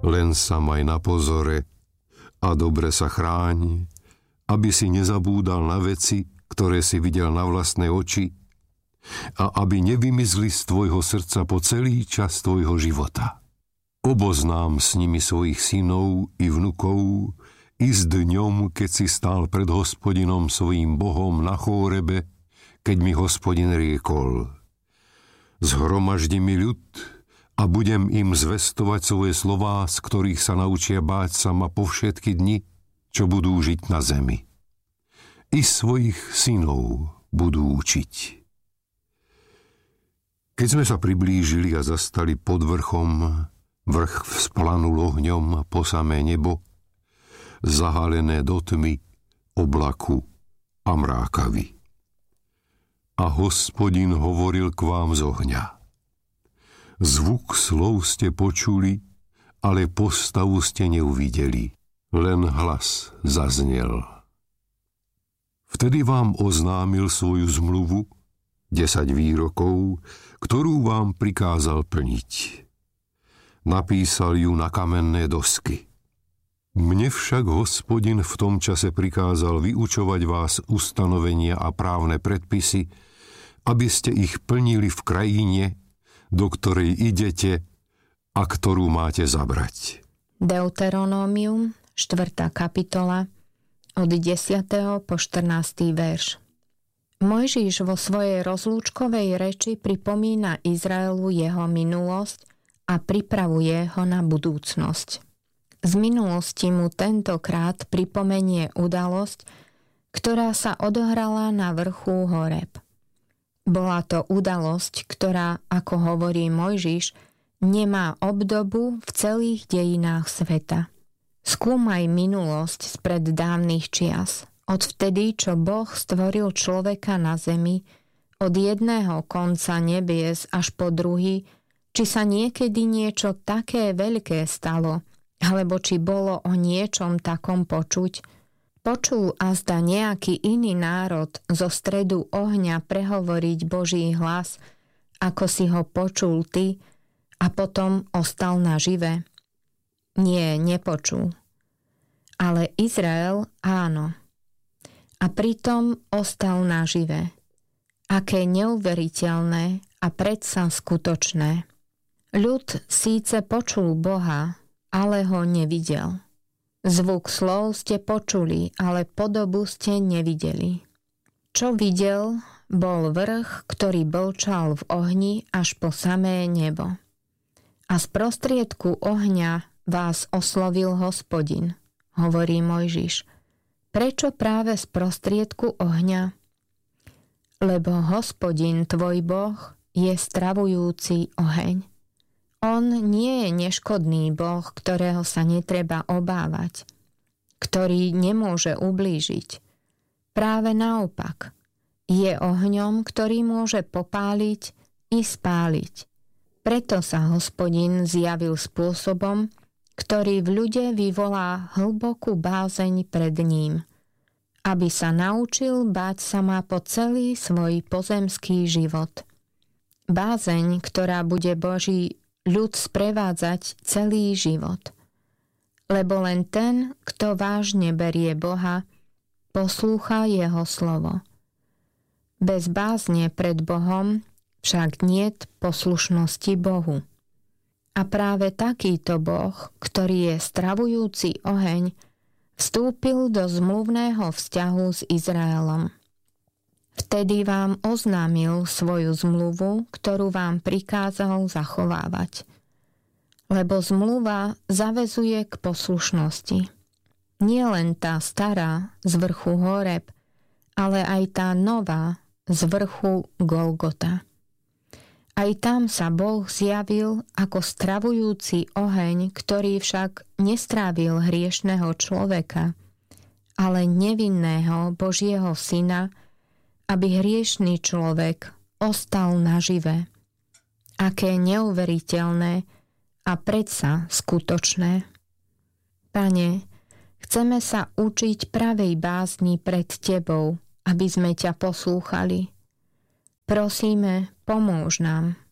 Len sa maj na pozore a dobre sa chráň, aby si nezabúdal na veci, ktoré si videl na vlastné oči, a aby nevymizli z tvojho srdca po celý čas tvojho života. Oboznám s nimi svojich synov i vnukov i s dňom, keď si stál pred Hospodinom svojím Bohom na Chórebe, keď mi Hospodin riekol: Zhromaždi mi ľud a budem im zvestovať svoje slová, z ktorých sa naučia báť sa ma po všetky dni, čo budú žiť na zemi. I svojich synov budú učiť. Keď sme sa priblížili a zastali pod vrchom, vrch vzplanul ohňom po samé nebo, zahalené do tmy, oblaku a mrákavy. A Hospodin hovoril k vám z ohňa. Zvuk slov ste počuli, ale postavu ste neuvideli, len hlas zaznel. Vtedy vám oznámil svoju zmluvu, 10 výrokov, ktorú vám prikázal plniť. Napísal ju na kamenné dosky. Mne však Hospodin v tom čase prikázal vyučovať vás ustanovenia a právne predpisy, aby ste ich plnili v krajine, do ktorej idete a ktorú máte zabrať. Deuteronómium, 4. kapitola, od 10. po 14. verš. Mojžiš vo svojej rozlúčkovej reči pripomína Izraelu jeho minulosť a pripravuje ho na budúcnosť. Z minulosti mu tentokrát pripomenie udalosť, ktorá sa odohrala na vrchu Horeb. Bola to udalosť, ktorá, ako hovorí Mojžiš, nemá obdobu v celých dejinách sveta. Skúmaj minulosť spred dávnych čias. Odvtedy, čo Boh stvoril človeka na zemi, od jedného konca nebies až po druhý, či sa niekedy niečo také veľké stalo, alebo či bolo o niečom takom počuť. Počul azda nejaký iný národ zo stredu ohňa prehovoriť Boží hlas, ako si ho počul ty, a potom ostal nažive? Nie, nepočul. Ale Izrael áno. A pritom ostal nažive. Aké neuveriteľné a predsa skutočné. Ľud síce počul Boha, ale ho nevidel. Zvuk slov ste počuli, ale podobu ste nevideli. Čo videl, bol vrch, ktorý blčal v ohni až po samé nebo. A z prostriedku ohňa vás oslovil Hospodin, hovorí Mojžiš. Prečo práve z prostriedku ohňa? Lebo Hospodin, tvoj Boh, je stravujúci oheň. On nie je neškodný Boh, ktorého sa netreba obávať, ktorý nemôže ublížiť. Práve naopak, je ohňom, ktorý môže popáliť i spáliť. Preto sa Hospodin zjavil spôsobom, ktorý v ľude vyvolá hlbokú bázeň pred ním, aby sa naučil báť sa ma po celý svoj pozemský život. Bázeň, ktorá bude Boží ľud sprevádzať celý život. Lebo len ten, kto vážne berie Boha, poslúcha jeho slovo. Bez bázne pred Bohom však niet poslušnosti Bohu. A práve takýto Boh, ktorý je stravujúci oheň, vstúpil do zmluvného vzťahu s Izraelom. Vtedy vám oznámil svoju zmluvu, ktorú vám prikázal zachovávať. Lebo zmluva zaväzuje k poslušnosti. Nie len tá stará z vrchu Horeb, ale aj tá nová z vrchu Golgota. Aj tam sa Boh zjavil ako stravujúci oheň, ktorý však nestrávil hriešného človeka, ale nevinného Božieho syna, aby hriešný človek ostal nažive. Aké neuveriteľné a predsa skutočné. Pane, chceme sa učiť pravej bázni pred Tebou, aby sme ťa poslúchali. Prosíme, pomôž nám.